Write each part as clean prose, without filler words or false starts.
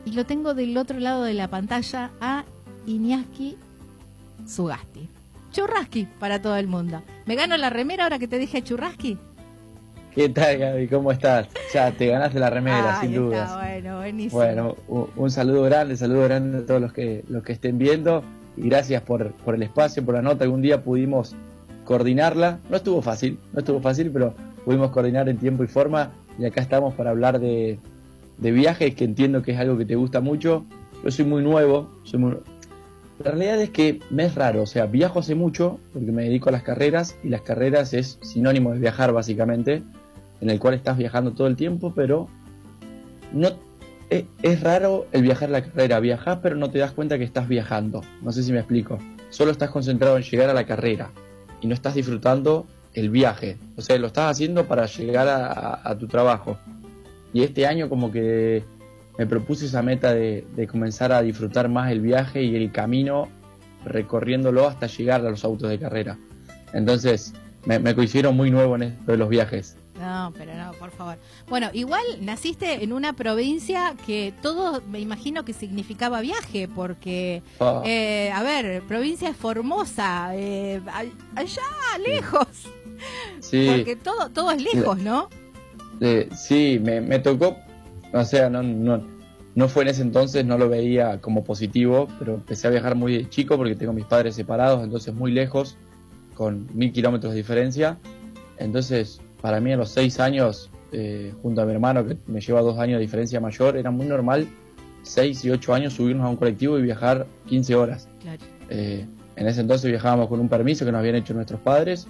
y lo tengo del otro lado de la pantalla a Iñaki Sugasti. Churrasqui para todo el mundo. ¿Me gano la remera ahora que te dije Churrasqui? ¿Qué tal, Gaby? ¿Cómo estás? Ya te ganaste la remera, sin está, dudas. bueno, buenísimo. Bueno, un saludo grande a todos los que estén viendo, y gracias por el espacio, por la nota. Algún día pudimos coordinarla, no estuvo fácil, pero pudimos coordinar en tiempo y forma, y acá estamos para hablar de viajes, que entiendo que es algo que te gusta mucho. Yo soy muy nuevo, la realidad es que me es raro, o sea, viajo hace mucho porque me dedico a las carreras, y las carreras es sinónimo de viajar básicamente, en el cual estás viajando todo el tiempo, pero no es raro el viajar a la carrera. Viajás pero no te das cuenta que estás viajando, no sé si me explico. Solo estás concentrado en llegar a la carrera y no estás disfrutando el viaje, o sea, lo estás haciendo para llegar a tu trabajo. Y este año como que me propuse esa meta de comenzar a disfrutar más el viaje y el camino, recorriéndolo hasta llegar a los autos de carrera. Entonces me considero muy nuevo en esto de los viajes. No, pero no, por favor. Bueno, igual naciste en una provincia que todo, me imagino que significaba viaje, porque, a ver, provincia de Formosa, allá, lejos. Sí. Porque todo es lejos, ¿no? Sí, me tocó, o sea, no fue en ese entonces, no lo veía como positivo, pero empecé a viajar muy chico porque tengo mis padres separados, entonces muy lejos, con 1000 kilómetros de diferencia. Entonces, para mí a los 6 años, junto a mi hermano, que me lleva 2 años de diferencia mayor, era muy normal 6 y 8 años subirnos a un colectivo y viajar 15 horas. Claro. En ese entonces viajábamos con un permiso que nos habían hecho nuestros padres.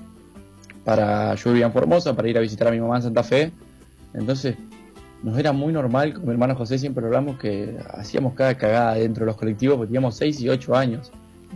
Yo vivía en Formosa, para ir a visitar a mi mamá en Santa Fe. Entonces nos era muy normal, con mi hermano José siempre hablamos que hacíamos cada cagada dentro de los colectivos, porque teníamos 6 y 8 años.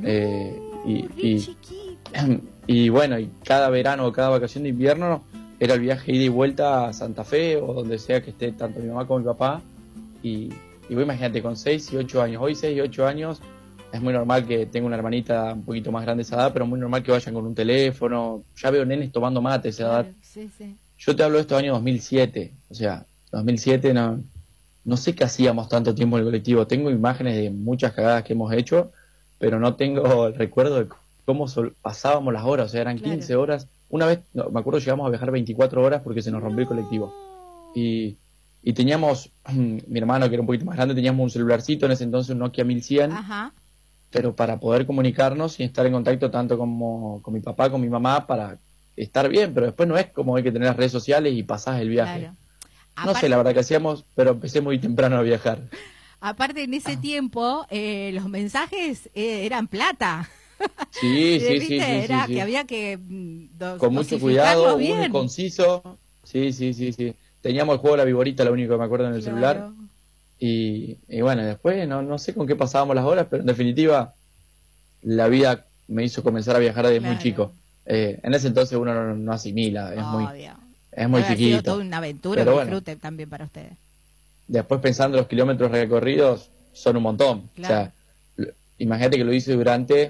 Y bueno, y cada verano o cada vacación de invierno era el viaje ida y vuelta a Santa Fe o donde sea que esté tanto mi mamá como mi papá. Y vos imagínate, con 6 y 8 años, hoy 6 y 8 años, es muy normal que tenga una hermanita un poquito más grande de esa edad, pero muy normal que vayan con un teléfono. Ya veo nenes tomando mate a esa edad. Sí, sí. Yo te hablo de estos años 2007, o sea, 2007 no sé qué hacíamos tanto tiempo en el colectivo. Tengo imágenes de muchas cagadas que hemos hecho, pero no tengo el recuerdo de cómo pasábamos las horas, o sea, eran 15 horas. Una vez, me acuerdo, llegamos a viajar 24 horas porque se nos rompió el colectivo. Y teníamos, mi hermano que era un poquito más grande, teníamos un celularcito, en ese entonces un Nokia 1100. Ajá. Pero para poder comunicarnos y estar en contacto tanto como con mi papá, con mi mamá, para estar bien, pero después no es como hay que tener las redes sociales y pasás el viaje. Claro. No sé la verdad que hacíamos, pero empecé muy temprano a viajar. Aparte, en ese tiempo, los mensajes eran plata. Sí. Era que había que con mucho cuidado, muy conciso. Sí. Teníamos el juego de la viborita, lo único que me acuerdo en el celular. Y bueno, después no sé con qué pasábamos las horas, pero en definitiva la vida me hizo comenzar a viajar desde muy chico. En ese entonces uno no asimila, es muy chiquito. Ha sido toda una aventura, pero disfrute también para ustedes. Después, pensando los kilómetros recorridos, son un montón. Claro. O sea, imagínate que lo hice durante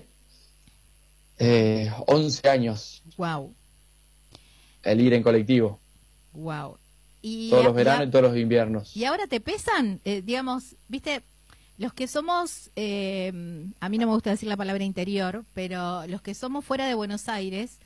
11 años. Wow. El ir en colectivo. Wow. Todos los veranos y todos los inviernos. ¿Y ahora te pesan? Digamos, viste, los que somos, a mí no me gusta decir la palabra interior, pero los que somos fuera de Buenos Aires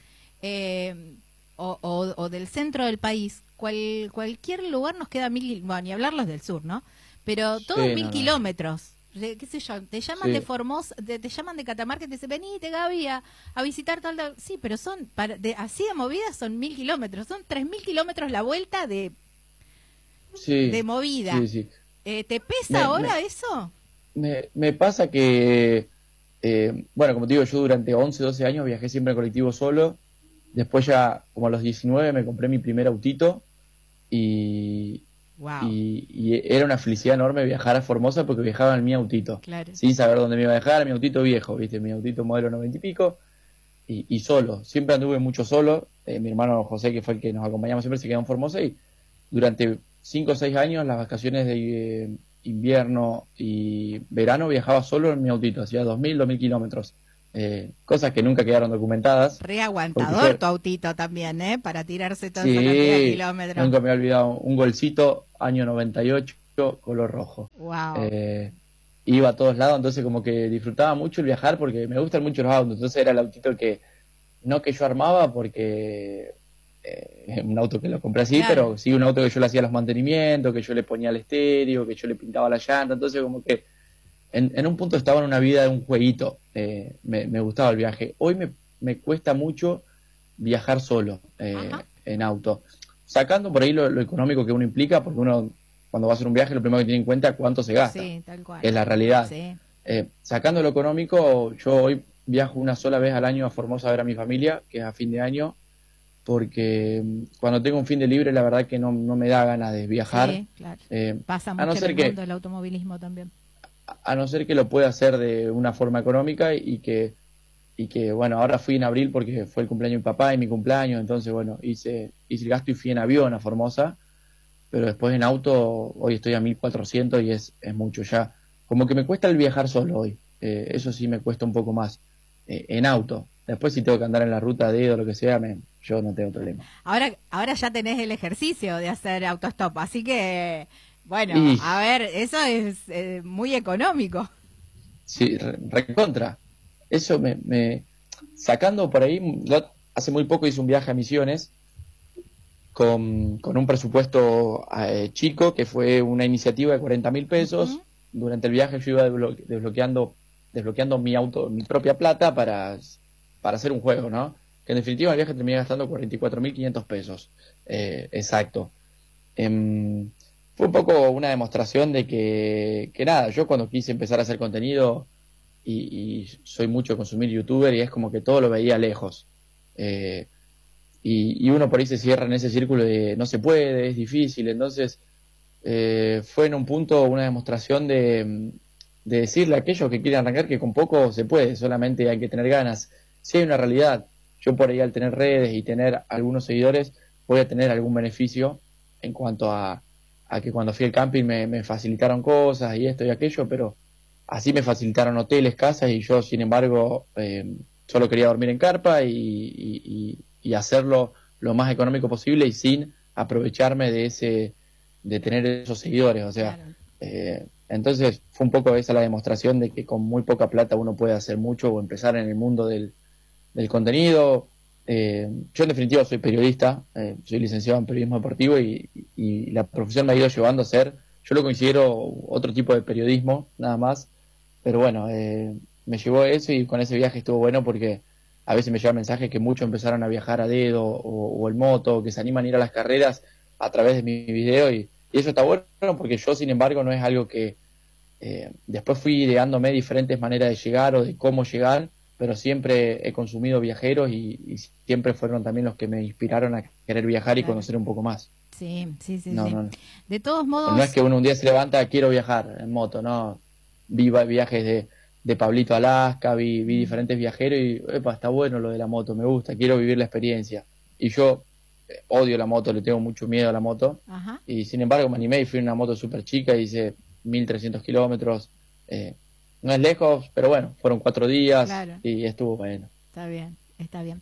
o del centro del país, cualquier lugar nos queda 1000, bueno, ni hablar los del sur, ¿no? Pero todos 1000 kilómetros. Qué sé yo, te llaman de Formosa, te llaman de Catamarca y te dicen, venite, Gaby, a visitar tal. Sí, pero son, así de movidas son 1000 kilómetros, son 3000 kilómetros la vuelta de movida. Sí. ¿Te pesa ahora eso? Me pasa que, bueno, como te digo, yo durante 11, 12 años viajé siempre en colectivo solo. Después ya, como a los 19, me compré mi primer autito y era una felicidad enorme viajar a Formosa porque viajaba en mi autito, claro, sin saber dónde me iba a dejar, mi autito viejo, ¿viste? Mi autito modelo 90 y pico, y solo, siempre anduve mucho solo. Mi hermano José, que fue el que nos acompañamos siempre, se quedó en Formosa, y durante 5 o 6 años, las vacaciones de invierno y verano, viajaba solo en mi autito, hacía 2000 kilómetros. Cosas que nunca quedaron documentadas. Re aguantador tu autito también, para tirarse toda esa cantidad de kilómetros. Nunca me he olvidado un Golcito, año 98, color rojo. Wow. Iba a todos lados, entonces como que disfrutaba mucho el viajar porque me gustan mucho los autos, entonces era el autito que, no que yo armaba porque es un auto que lo compré así, Claro. pero sí un auto que yo le hacía los mantenimientos, que yo le ponía el estéreo, que yo le pintaba la llanta, entonces como que en un punto estaba en una vida de un jueguito, me gustaba el viaje. Hoy me cuesta mucho viajar solo en auto, sacando por ahí lo económico que uno implica, porque uno cuando va a hacer un viaje lo primero que tiene en cuenta es cuánto se gasta, Sí, tal cual. es la realidad. Sí. Sacando lo económico, yo hoy viajo una sola vez al año a Formosa a ver a mi familia, que es a fin de año, porque cuando tengo un fin de libre la verdad que no me da ganas de viajar. Sí, claro. Pasa a mucho no en ser el que mundo del automovilismo también. a no ser que lo pueda hacer de una forma económica y que bueno, ahora fui en abril porque fue el cumpleaños de mi papá y mi cumpleaños, entonces bueno, hice el gasto y fui en avión a Formosa, pero después en auto hoy estoy a 1400 y es mucho ya. Como que me cuesta el viajar solo hoy, eso sí me cuesta un poco más, en auto. Después si tengo que andar en la ruta de o lo que sea, yo no tengo problema. Ahora ya tenés el ejercicio de hacer autostop, así que, bueno, Y a ver, eso es muy económico. sí, recontra. Eso sacando por ahí, hace muy poco hice un viaje a Misiones con un presupuesto chico, que fue una iniciativa de 40.000 pesos. Ujú. Durante el viaje yo iba desbloqueando mi propia plata para hacer un juego, ¿no? Que en definitiva el viaje terminé gastando 44.500 pesos. Exacto. Fue un poco una demostración de que nada, yo cuando quise empezar a hacer contenido y soy mucho de consumir youtuber y es como que todo lo veía lejos. Y uno por ahí se cierra en ese círculo de no se puede, es difícil. Entonces fue en un punto una demostración de decirle a aquellos que quieren arrancar que con poco se puede, solamente hay que tener ganas. Si hay una realidad, yo por ahí al tener redes y tener algunos seguidores voy a tener algún beneficio en cuanto a que cuando fui al camping me facilitaron cosas y esto y aquello, pero así me facilitaron hoteles, casas y yo sin embargo solo quería dormir en carpa y hacerlo lo más económico posible y sin aprovecharme de tener esos seguidores, o sea, Claro. entonces fue un poco esa la demostración de que con muy poca plata uno puede hacer mucho o empezar en el mundo del contenido. Yo en definitiva soy periodista, soy licenciado en periodismo deportivo y la profesión me ha ido llevando a ser, yo lo considero otro tipo de periodismo, nada más, pero bueno, me llevó a eso y con ese viaje estuvo bueno porque a veces me llevan mensajes que muchos empezaron a viajar a dedo o en moto, que se animan a ir a las carreras a través de mi video y eso está bueno porque yo sin embargo no es algo que después fui ideándome diferentes maneras de llegar o de cómo llegar, pero siempre he consumido viajeros y siempre fueron también los que me inspiraron a querer viajar y Claro. conocer un poco más. Sí, sí, sí, No, sí. no, De todos no es modos, que uno un día se levanta, quiero viajar en moto, no. Vi viajes de Pablito a Alaska, vi diferentes viajeros y, epa, está bueno lo de la moto, me gusta, quiero vivir la experiencia. Y yo odio la moto, le tengo mucho miedo a la moto. ajá, Y sin embargo me animé y fui en una moto súper chica, hice 1300 kilómetros. No es lejos, pero bueno, fueron 4 días claro, y estuvo bueno. está bien, está bien.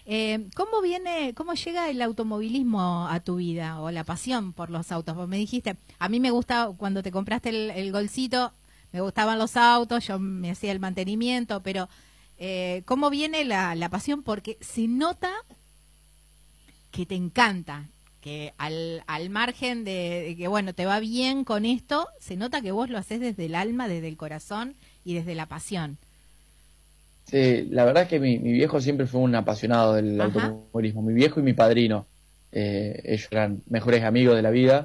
¿Cómo llega el automovilismo a tu vida o la pasión por los autos? Vos me dijiste, a mí me gustaba cuando te compraste el Golcito, me gustaban los autos, yo me hacía el mantenimiento, pero ¿cómo viene la pasión? Porque se nota que te encanta, que al margen de que, bueno, te va bien con esto, se nota que vos lo haces desde el alma, desde el corazón y desde la pasión. Sí, la verdad es que mi viejo siempre fue un apasionado del Ajá, automovilismo, mi viejo y mi padrino. Ellos eran mejores amigos de la vida.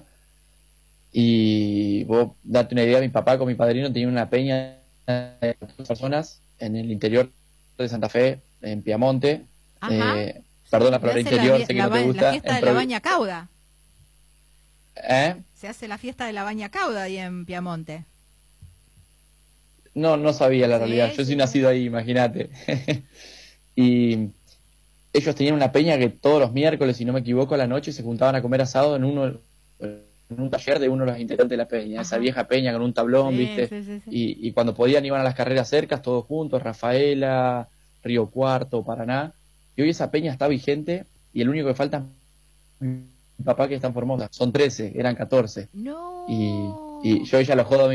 Y vos date una idea, mi papá con mi padrino tenían una peña de 2 personas en el interior de Santa Fe, en Piamonte. ajá. Perdón la Se palabra hace interior, sé que no te la gusta. fiesta de la Baña Cauda. ¿Eh? Se hace la fiesta de la Baña Cauda ahí en Piamonte. No, no sabía la Sí, realidad. Yo sí, soy sí. nacido ahí, imagínate. Y ellos tenían una peña que todos los miércoles, si no me equivoco, a la noche se juntaban a comer asado en un taller de uno de los integrantes de la peña, esa Ajá. vieja peña con un tablón, Sí, ¿viste? sí, sí, sí. Y cuando podían iban a las carreras cercas, todos juntos, Rafaela, Río Cuarto, Paraná. Y hoy esa peña está vigente y el único que falta es mi papá que está en Formosa. Son 13, eran 14. Y No. Y yo ya lo jodo a